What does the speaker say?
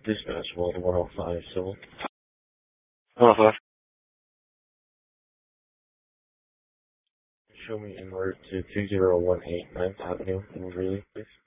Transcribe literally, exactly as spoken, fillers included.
Dispatch World one oh five Civil. one oh five. Show me en route to two zero one eight ninth Avenue in Greeley, please.